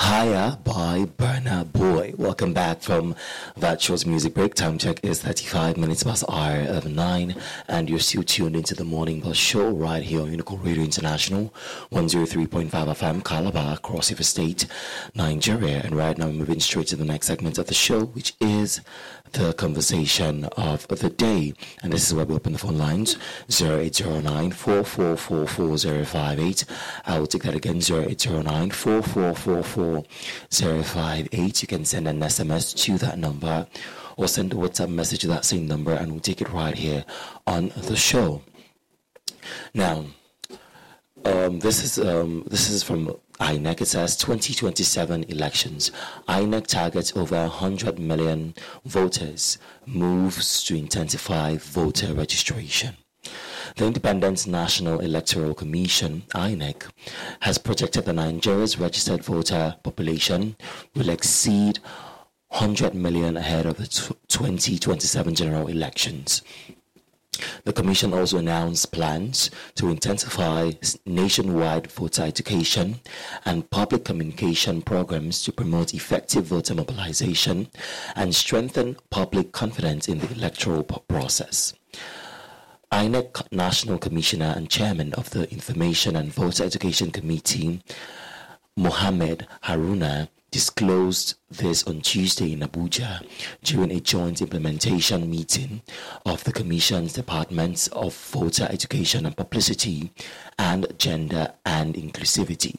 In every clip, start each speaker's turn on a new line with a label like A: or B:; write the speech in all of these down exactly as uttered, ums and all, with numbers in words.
A: Higher by Burna Boy. Welcome back from that short music break. Time check is thirty-five minutes past hour of nine, and you're still tuned into the Morning Bus Show right here on Unicorn Radio International, one oh three point five F M, Calabar, Cross River State, Nigeria. And right now we're moving straight to the next segment of the show, which is the conversation of the day. And this is where we open the phone lines, zero eight zero nine, four four four, four zero five eight. I will take that again, zero eight zero nine, four four four, four zero five eight. You can send an S M S to that number or send a WhatsApp message to that same number, and we'll take it right here on the show. Now, um, this is um, this is from I N E C. It says twenty twenty-seven elections. I N E C targets over one hundred million voters, moves to intensify voter registration. The Independent National Electoral Commission, I N E C, has projected that Nigeria's registered voter population will exceed one hundred million ahead of the twenty twenty-seven general elections. The Commission also announced plans to intensify nationwide voter education and public communication programs to promote effective voter mobilization and strengthen public confidence in the electoral process. I N E C National Commissioner and Chairman of the Information and Voter Education Committee, Mohammed Haruna, disclosed this on Tuesday in Abuja during a joint implementation meeting of the Commission's Departments of Voter Education and Publicity and Gender and Inclusivity.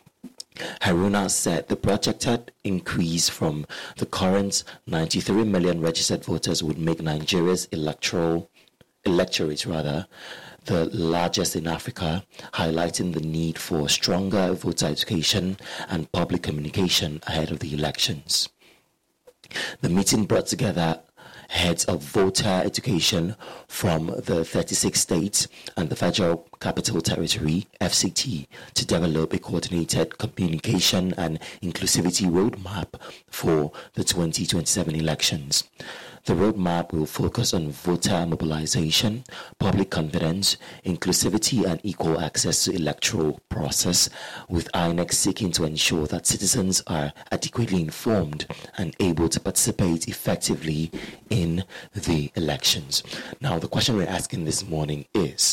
A: Haruna said the projected increase from the current ninety-three million registered voters would make Nigeria's electoral electorate rather the largest in Africa, highlighting the need for stronger voter education and public communication ahead of the elections. The meeting brought together heads of voter education from the thirty-six states and the Federal Capital Territory, F C T, to develop a coordinated communication and inclusivity roadmap for the twenty twenty-seven elections. The roadmap will focus on voter mobilization, public confidence, inclusivity, and equal access to electoral process, with I N E C seeking to ensure that citizens are adequately informed and able to participate effectively in the elections. Now, the question we're asking this morning is,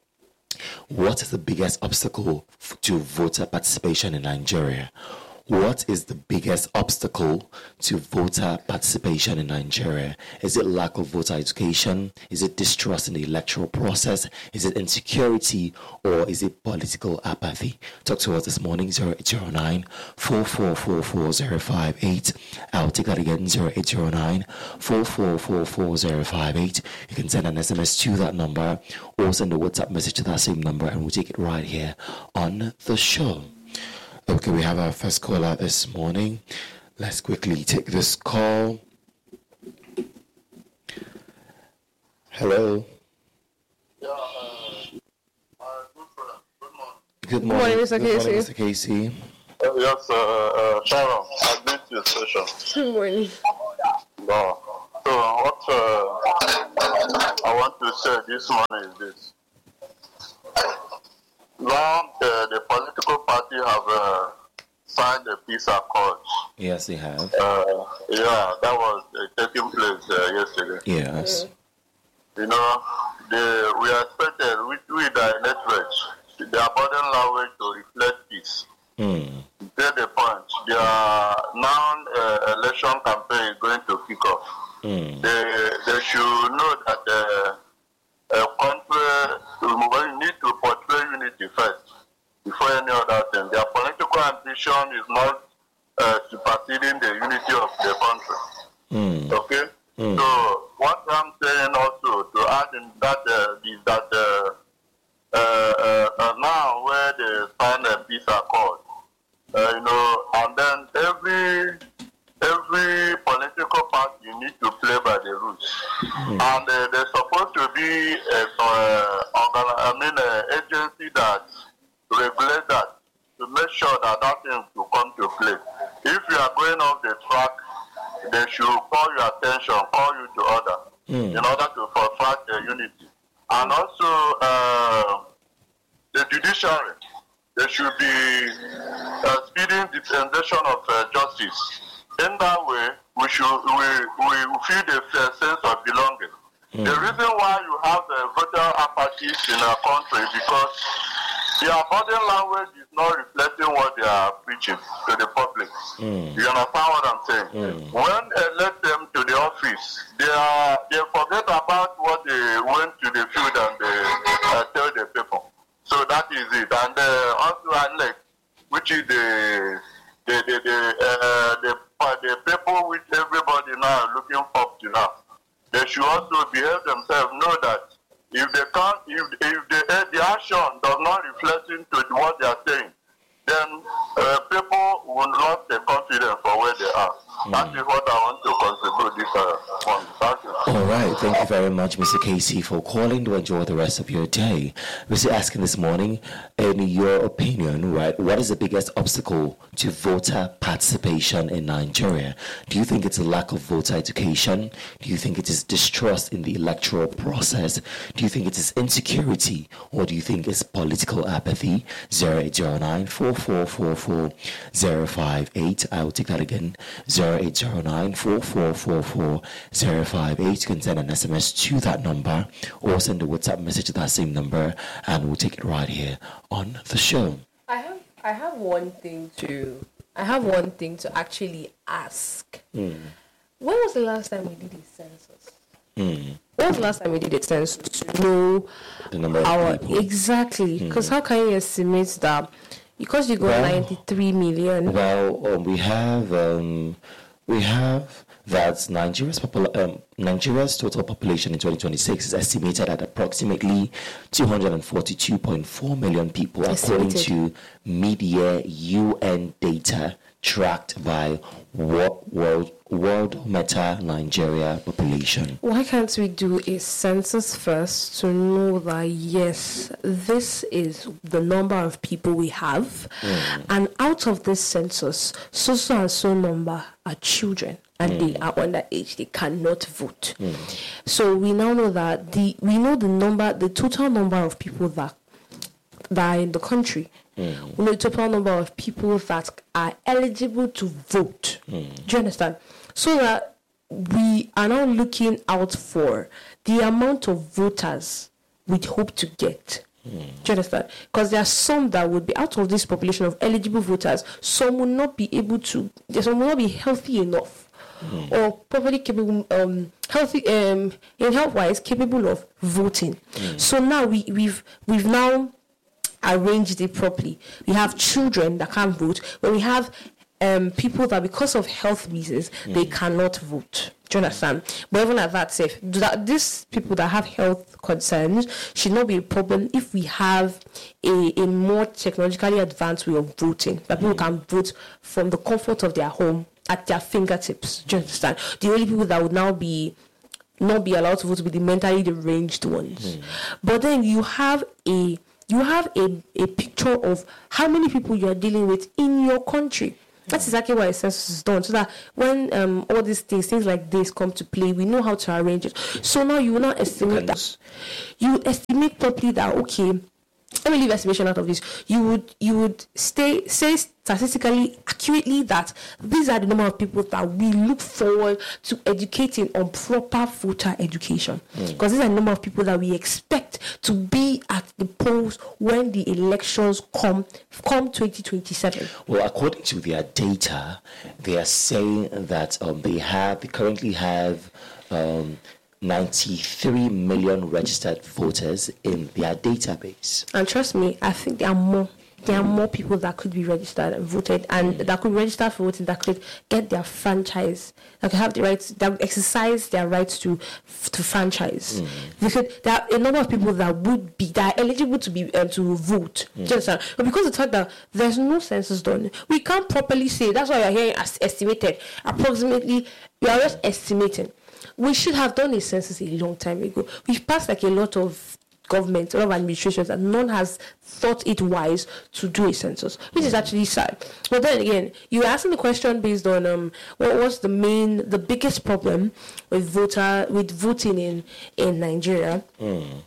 A: what is the biggest obstacle to voter participation in Nigeria? What is the biggest obstacle to voter participation in Nigeria? Is it lack of voter education? Is it distrust in the electoral process? Is it insecurity? Or is it political apathy? Talk to us this morning, zero eight zero nine, four four four, four zero five eight. I'll take that again, zero eight zero nine, four four four, four zero five eight. You can send an S M S to that number or send a WhatsApp message to that same number, and we'll take it right here on the show. Okay, we have our first caller this morning. Let's quickly take this call. Hello.
B: Yeah, uh, uh, good morning.
A: Good morning,
C: morning Mister
A: Good
C: Casey.
A: morning, Mister Casey.
B: Uh, yes, uh, uh, Sharon, I've been to your session.
C: Good morning.
B: No. So, what uh, I want to say this morning is this. Now, uh, the political party have uh, signed a peace accord.
A: Yes, they have.
B: Uh, yeah, that was uh, taking place uh, yesterday.
A: Yes.
B: You know, the, we expected with, with the electorate, their body language to reflect peace.
A: Mm.
B: Get the point. Their now uh, election campaign is going to kick off.
A: Mm.
B: They, they should know that uh, a country we need to portray unity first before any other thing. Their political ambition is not uh, superseding the unity of the country.
A: Mm.
B: Okay?
A: Mm.
B: So, what I'm saying also to add in that uh, is that uh, uh, uh, uh, now where they sign a peace accord, uh, you know, and then every every political party need to play by the rules, mm. and uh, there's supposed to be a, uh, organ- I mean, an agency that regulates that to make sure that that thing will come to play. If you are going off the track, they should call your attention, call you to order, mm. in order to frustrate the unity. And also, uh, the judiciary, there should be uh, speeding dispensation of uh, justice. In that way, we should we, we feel the uh, sense of belonging. Mm. The reason why you have the voter apathy in our country because their body language is not reflecting what they are preaching to the public. Mm. You understand what I'm saying? Mm. When they elect them to the office, they are they forget about what they went to the field and they uh, tell the people. So that is it. And uh, also elect, which is the the the the, uh, the the people which everybody now is looking up to now. They should also behave themselves. Know that if they can't, if if the the action does not reflect into what they are saying, then uh, people will lose the confidence for where they are. Mm. That is what I want to contribute this uh, one. Thank you.
A: All right, thank you very much, Mister Casey, for calling. To enjoy the rest of your day. Mister asking this morning, in your opinion, right, what is the biggest obstacle to voter participation in Nigeria? Do you think it's a lack of voter education? Do you think it is distrust in the electoral process? Do you think it is insecurity, or do you think it's political apathy? Zero eight zero nine four four four four zero five eight. I will take that again. Zero eight zero nine four four four four zero five eight. You can send an S M S to that number or send a WhatsApp message to that same number, and we'll take it right here on the show.
C: I have I have one thing to I have one thing to actually ask. Mm. When was the last time we did a census? Mm. When was the last time we did a census to know
A: the number of
C: our
A: people?
C: Exactly, because mm. how can you estimate that? Because you got well, ninety-three million.
A: Well, um, we have um, we have that Nigeria's popul- um, Nigeria's total population in twenty twenty-six is estimated at approximately two hundred forty-two point four million people, estimated. According to mid-year U N data tracked by World World, World Meta Nigeria population.
C: Why can't we do a census first to know that yes, this is the number of people we have, mm. and out of this census, so so and so number are children, and mm. they are underage; they cannot vote. Mm. So we now know that the we know the number, the total number of people that that are in the country. Mm. We know the total number of people that are eligible to vote. Mm. Do you understand? So that we are now looking out for the amount of voters we hope to get. Mm. Do you understand? Because there are some that would be out of this population of eligible voters, some will not be able to, some will not be healthy enough. Mm. Or properly capable, um, healthy, um, in health-wise, capable of voting. Mm. So now we, we've we've now arranged it properly. We have children that can't vote, but we have um, people that because of health reasons mm. they cannot vote. Do you understand? But even at that, safe that these people that have health concerns should not be a problem if we have a, a more technologically advanced way of voting, that people mm. can vote from the comfort of their home at their fingertips. Do you understand? The only people that would now be not be allowed to vote would be the mentally deranged ones. Mm. But then you have a You have a, a picture of how many people you are dealing with in your country. That's exactly why a census is done. So that when um, all these things, things like this come to play, we know how to arrange it. So now you will not estimate that. You estimate properly that, okay, let me leave estimation out of this. You would you would stay say statistically accurately that these are the number of people that we look forward to educating on proper voter education. Because mm. these are the number of people that we expect to be at the polls when the elections come come twenty twenty-seven.
A: Well, according to their data, they are saying that um, they have they currently have um, ninety-three million registered voters in their database.
C: And trust me, I think there are more. There are more people that could be registered and voted, and mm. that could register for voting, that could get their franchise, that could have the rights, that would exercise their rights to to franchise. Mm. Because there are a number of people that would be that are eligible to be um, to vote. Mm. Do you understand? But because of the fact that there's no census done, we can't properly say. That's why you're hearing as estimated. Approximately, we are just estimating. We should have done a census a long time ago. We've passed like a lot of government, a lot of administrations, and none has thought it wise to do a census, which is actually sad. But then again, you were asking the question based on um, what was the main, the biggest problem with voter with voting in in Nigeria. Mm.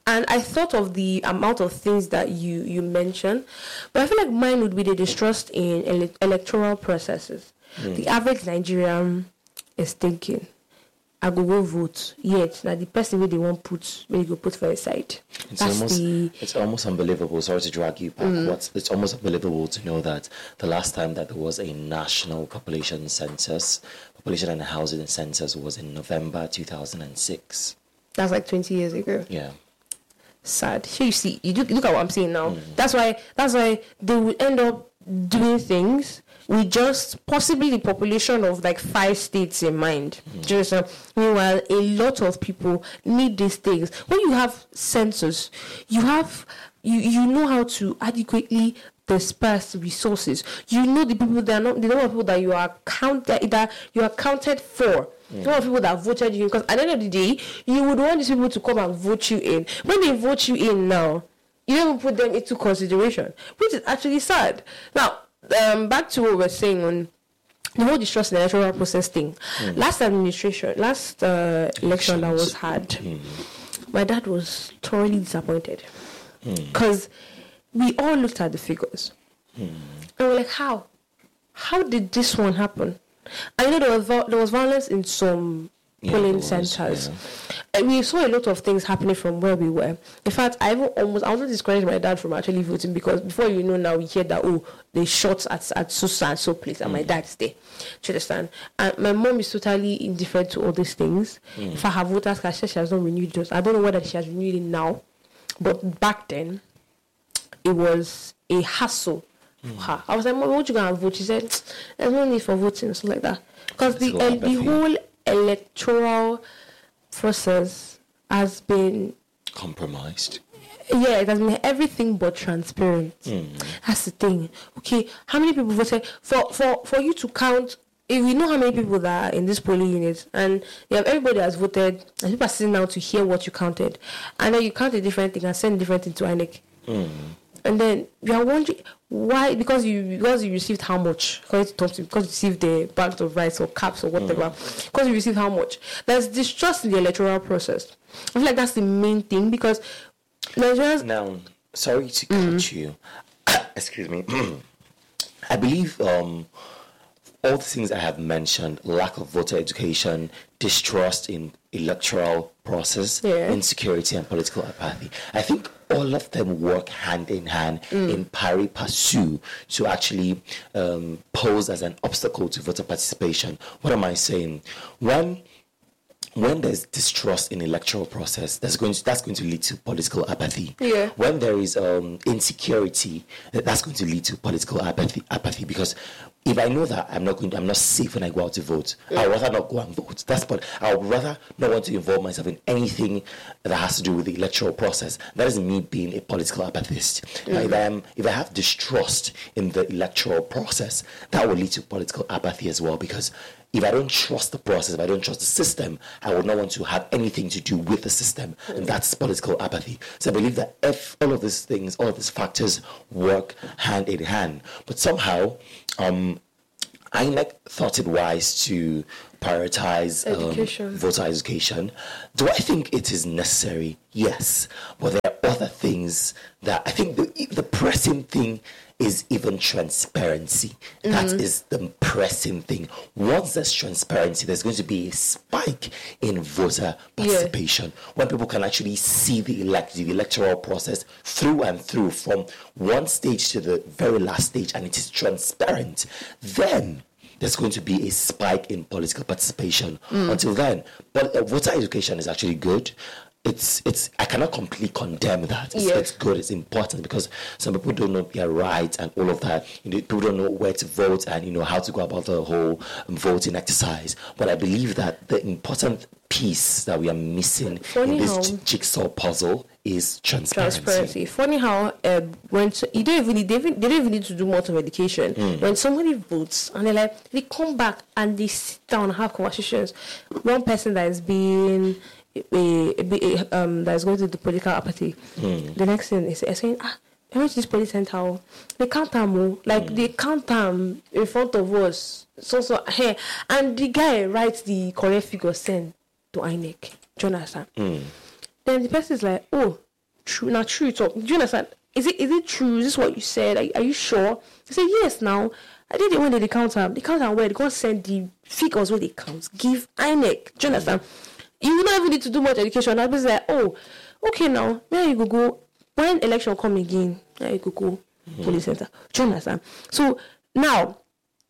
C: And I thought of the amount of things that you, you mentioned, but I feel like mine would be the distrust in ele- electoral processes. Mm. The average Nigerian is thinking, I go go vote, yet now the person where they want put, where they go put for a side.
A: It's
C: That's
A: almost,
C: the...
A: it's almost unbelievable. Sorry to drag you back. Mm. What's, it's almost unbelievable to know that the last time that there was a national population census, population and housing census was in November two thousand six.
C: That's like twenty years ago.
A: Yeah.
C: Sad. So you see, you do, look at what I'm saying now. Mm. That's why. That's why they would end up doing things with just possibly the population of like five states in mind. Mm. Just uh, meanwhile, a lot of people need these things. When you have census, you have you you know how to adequately disperse resources. You know the people that are not the number of people that you are counted that you are counted for. Mm. The number of people that voted you in, because at the end of the day, you would want these people to come and vote you in. When they vote you in now, you don't put them into consideration, which is actually sad. Now, um, back to what we're saying on the whole distrust in the electoral process thing. Mm. Last administration, last uh, election that was had, mm. my dad was thoroughly disappointed because mm. we all looked at the figures mm. and we're like, how? How did this one happen? I know there was there was violence in some yeah, polling centers. Yeah. And we saw a lot of things happening from where we were. In fact, I even almost I wanted to discourage my dad from actually voting, because before you know now we hear that, oh, they shot at at so and so place and mm. my dad's there. Do you understand? And my mom is totally indifferent to all these things. Mm. If I have voters card, she has not renewed it. I don't know whether she has renewed it now, but back then it was a hassle. Mm. Her. I was like, Mom, won't you go and vote? She said, there's no need for voting, something like that. Because the uh, the whole electoral process has been
A: compromised.
C: Yeah, it has been everything but transparent. Mm. That's the thing. Okay, how many people voted? For for for you to count, if you know how many people that are in this polling unit, and you have everybody has voted, and people are sitting down to hear what you counted, and then you count a different thing and send different thing to I N E C. Mm. And then you are wondering why, because you because you received how much, because you because you received the bags of rice or caps or whatever, mm. because you received how much. There's distrust in the electoral process. I feel like that's the main thing, because Nigerians.
A: Now, sorry to cut mm. you. Excuse me. I believe um, all the things I have mentioned: lack of voter education, distrust in electoral process, yeah. insecurity, and political apathy. I think all of them work hand in hand mm. in pari passu to actually um, pose as an obstacle to voter participation. What am I saying? When when there's distrust in electoral process, that's going to, that's going to lead to political apathy.
C: Yeah.
A: When there is um, insecurity, that's going to lead to political apathy. Apathy, because if I know that I'm not going, to, I'm not safe when I go out to vote, yeah. I'd rather not go and vote. That's but I would rather not want to involve myself in anything that has to do with the electoral process. That isn't me being a political apathist. Mm-hmm. Now, if I am, if I have distrust in the electoral process, that will lead to political apathy as well. Because if I don't trust the process, if I don't trust the system, I would not want to have anything to do with the system, mm-hmm. and that's political apathy. So I believe that if all of these things, all of these factors work hand in hand, but somehow. Um, I N E C thought it wise to prioritize um, voter education. Do I think it is necessary? Yes. But there are other things that I think the, the pressing thing is even transparency. Mm-hmm. That is the pressing thing. Once there's transparency, there's going to be a spike in voter participation. Yeah. When people can actually see the, elect- the electoral process through and through from one stage to the very last stage, and it is transparent, then there's going to be a spike in political participation. Mm. Until then, but uh, voter education is actually good. It's it's. I cannot completely condemn that. It's, yes. it's good. It's important, because some people don't know their rights and all of that. You know, people don't know where to vote and you know how to go about the whole um, voting exercise. But I believe that the important piece that we are missing Funny in this j- jigsaw puzzle is transparency. Transparency.
C: Funny how uh, when so, you don't even need, they, even, they don't even need to do much of education. Mm. When somebody votes and they like they come back and they sit down and have conversations. One person that is being A, a, a, um, that is going to the political apathy. Mm. The next thing is saying, ah, I went to this police center. They count them, like mm. they count them in front of us. So so hey, and the guy writes the correct figure sent to I N E C, Jonathan. Mm. Then the person is like, oh, true. Not true. So do you understand? Is it is it true? Is this what you said? Are, are you sure? They say yes. Now I did it when they count them. They count them where they can't send the figures where they count. Give I N E C. Do you understand? You don't even need to do much education. I was like, oh, okay, now now you go go when election come again. Now you go go mm-hmm. police center. Do you understand? So now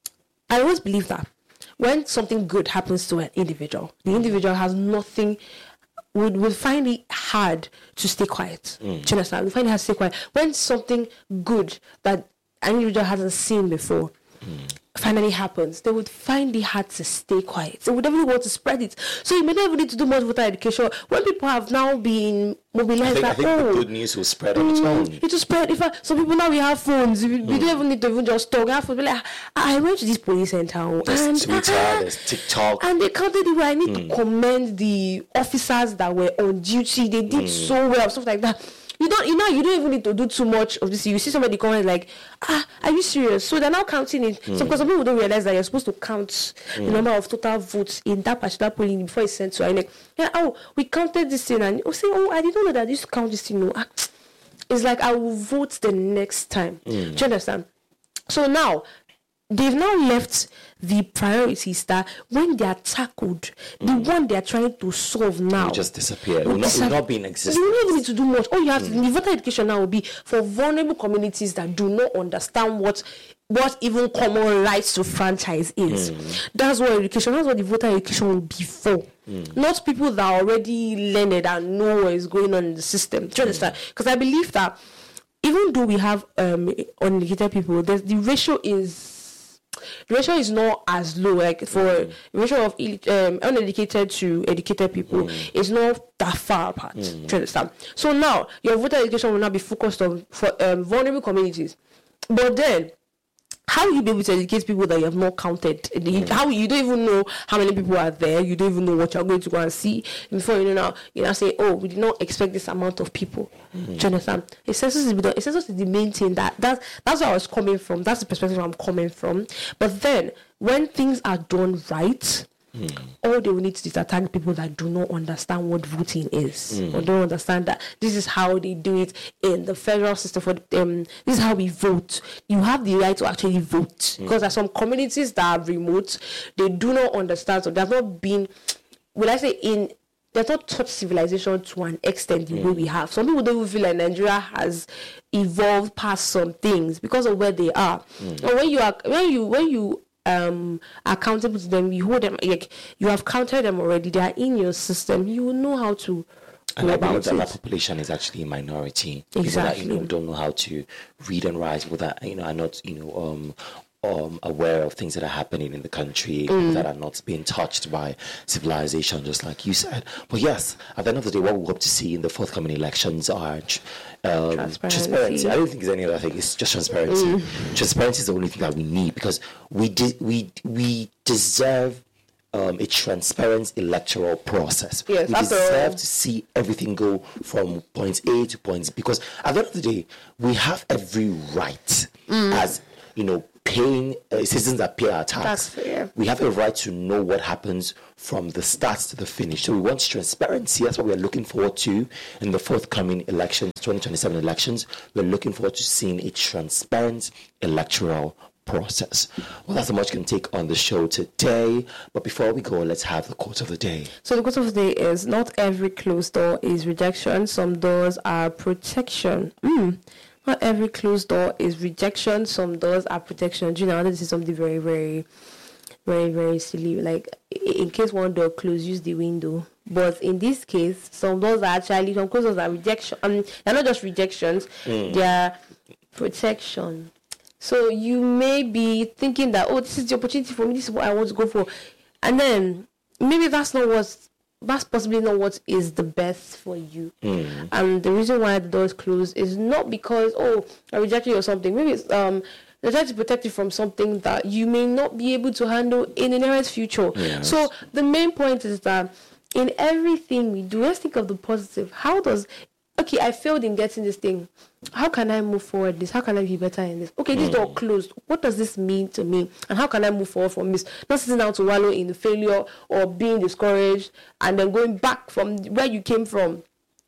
C: I always believe that when something good happens to an individual, the individual has nothing. Would would find it hard to stay quiet. Mm. Do you understand? We find it hard to stay quiet when something good that an individual hasn't seen before mm. finally happens. They would find it hard to stay quiet. They would definitely want to spread it. So you may not even need to do much voter education. When people have now been mobilized,
A: I think,
C: that,
A: I think
C: oh,
A: the good news will spread on its own.
C: Mm, it will spread. If I, some people now we have phones. We, mm. we don't even need to even just talk. We have phones. Be like, I went to this police center.
A: There's
C: and,
A: Twitter,
C: uh,
A: there's TikTok.
C: And they counted it well. I need
A: mm.
C: to commend the officers that were on duty. They did mm. so well, stuff like that. You don't, you know, you don't even need to do too much of this. You see somebody comment like, ah, are you serious? So they're now counting it. Mm. So because some people don't realize that you're supposed to count mm. the number of total votes in that particular polling before it's sent to I N E C. Yeah, oh, we counted this thing, and you say, oh, I didn't know that I used to count this thing. No, ah, it's like I will vote the next time. Mm. Do you understand? So now they've now left the priorities that when they are tackled, mm. the one they are trying to solve now
A: will just disappear. Will, will, not, will not be in existence.
C: You don't even need to do much. All you have mm. to, the voter education now will be for vulnerable communities that do not understand what what even common rights to franchise is. Mm. That's what education, that's what the voter education will be for. Mm. Not people that are already learned and know what is going on in the system. Do you understand? Because I believe that even though we have um, uneducated people, the ratio is The ratio is not as low. Like for mm. the ratio of um, uneducated to educated people mm. is not that far apart. Mm. Do you understand? So now your voter education will not be focused on for um, vulnerable communities. But then, how will you be able to educate people that you have not counted? Mm. How you don't even know how many people are there. You don't even know what you're going to go and see. And before you know now, you now say, "Oh, we did not expect this amount of people." Mm. Do you understand? A census is a census is the main thing. That that's that's where I was coming from. That's the perspective I'm coming from. But then, when things are done right, mm. all they will need to do is attack people that do not understand what voting is, mm. or don't understand that this is how they do it in the federal system. For um, this is how we vote. You have the right to actually vote mm. because there are some communities that are remote. They do not understand. So they have not been. Will I say in? They're not taught civilization to an extent the mm. way we have. Some people don't even feel like Nigeria has evolved past some things because of where they are. Mm. And when you are when you when you um accountable to them, you hold them like you have counted them already. They are in your system. You will know how to.
A: And I believe that our population is actually a minority.
C: Exactly.
A: People that you know don't know how to read and write, people that you know are not you know um. Um, aware of things that are happening in the country mm. that are not being touched by civilization, just like you said. But yes, at the end of the day, what we hope to see in the forthcoming elections are um, transparency. transparency. I don't think there's any other thing. It's just transparency. Mm. Transparency is the only thing that we need because we de- we we deserve um, a transparent electoral process.
C: Yes,
A: we deserve to see everything go from point A to point Z because at the end of the day, we have every right mm. as you know. Paying uh, citizens that pay our tax,
C: yeah.
A: we have a right to know what happens from the start to the finish. So we want transparency. That's what we're looking forward to in the forthcoming elections, twenty twenty-seven elections. We're looking forward to seeing a transparent electoral process. Well, that's how much we can take on the show today. But before we go, let's have the quote of the day.
C: So the quote of the day is: "Not every closed door is rejection. Some doors are protection." Mm. Not every closed door is rejection. Some doors are protection. Do you know, this is something very, very, very, very silly. Like, in case one door closed, use the window. But in this case, some doors are actually, some closed doors are rejection. I mean, they're not just rejections. Mm. They are protection. So you may be thinking that, oh, this is the opportunity for me. This is what I want to go for. And then maybe that's not what's that's possibly not what is the best for you. Mm. And the reason why the door is closed is not because, oh, I rejected you or something. Maybe it's um they're trying to protect you from something that you may not be able to handle in the nearest future. Yes. So the main point is that in everything we do, let's think of the positive. How does okay, I failed in getting this thing. How can I move forward this? How can I be better in this? Okay, this mm. door closed. What does this mean to me? And how can I move forward from this? Not sitting down to wallow in the failure or being discouraged and then going back from where you came from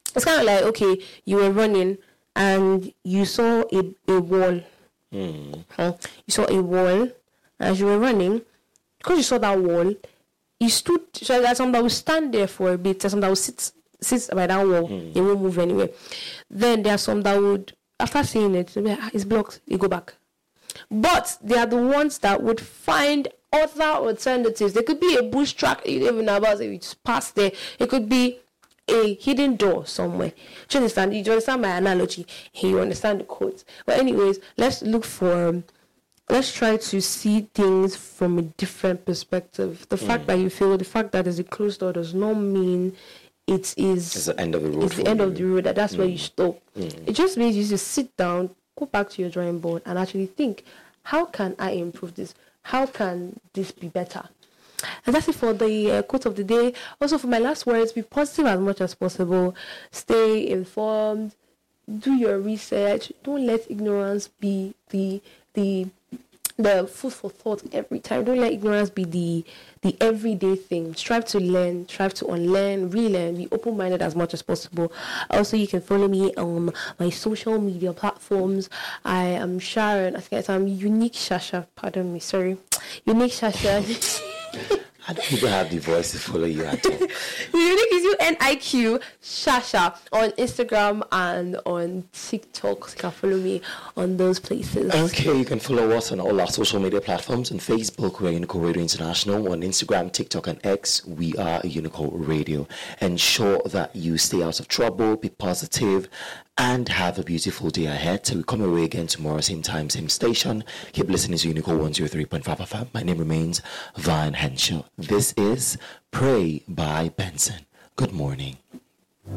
C: It's kind of like, okay, you were running and you saw a, a wall.
A: Mm.
C: Huh? You saw a wall as you were running. Because you saw that wall, you stood, so there's some that will stand there for a bit, there's some that will sit, sit by that wall,
A: Mm.
C: they won't move anywhere. Then there are some that would, after seeing it, they'll be like, ah, it's blocked, you go back. But they are the ones that would find other alternatives. There could be a bush track you don't even know about, so you just pass there. It could be a hidden door somewhere. Do you understand? You understand my analogy? You understand the quotes. But anyways, let's look for, um, let's try to see things from a different perspective. The mm. fact that you feel, the fact that there's a closed door does not mean it is
A: it's the end of the road.
C: It's the end
A: you.
C: of the road. That that's mm. where you stop.
A: Mm.
C: It just means you just sit down, go back to your drawing board, and actually think, how can I improve this? How can this be better? And that's it for the uh, quote of the day. Also, for my last words, be positive as much as possible. Stay informed. Do your research. Don't let ignorance be the the the food for thought every time. Don't let ignorance be the the everyday thing. Strive to learn. Strive to unlearn, relearn. Be open-minded as much as possible. Also, you can follow me on my social media platforms. I am Sharon. I think I'm Unique Shasha. Pardon me. Sorry. Unique Shasha.
A: I don't even have the voice to follow you at all.
C: Unique is U N I Q Shasha on Instagram and on TikTok. So you can follow me on those places.
A: Okay, you can follow us on all our social media platforms. On Facebook, we're Unico Radio International. On Instagram, TikTok, and X, we are Unico Radio. Ensure that you stay out of trouble, be positive, and have a beautiful day ahead. So we come away again tomorrow, same time, same station. Keep listening to Unico one oh three point five F M. My name remains Vine Henshaw. This is Pray by Benson. Good morning.